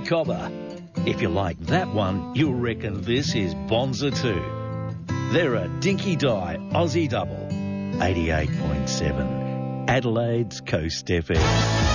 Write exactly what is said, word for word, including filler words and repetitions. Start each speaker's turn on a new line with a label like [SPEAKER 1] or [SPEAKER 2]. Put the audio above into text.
[SPEAKER 1] Cobber. If you like that one, you'll reckon this is Bonza too. They're a dinky die Aussie double. eighty-eight point seven Adelaide's Coast F M.